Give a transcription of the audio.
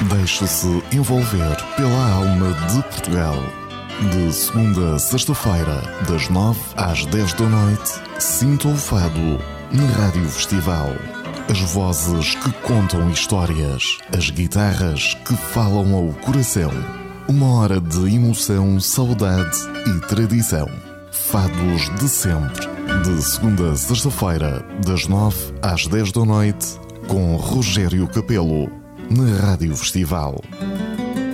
Deixe-se envolver pela alma de Portugal. De segunda a sexta-feira, das 9 às 10 da noite, sinta o fado na Rádio Festival. As vozes que contam histórias, as guitarras que falam ao coração. Uma hora de emoção, saudade e tradição. Fados de sempre. De segunda a sexta-feira, das 9 às 10 da noite, com Rogério Capelo, na Rádio Festival.